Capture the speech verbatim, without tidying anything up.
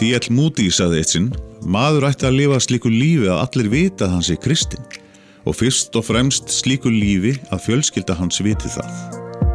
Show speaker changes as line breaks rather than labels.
D L Moody sagði eitt sinn: maður ætti að lifa slíku lífi að allir vita að hann sé kristinn og fyrst og fremst slíku lífi að fjölskylda hans viti það.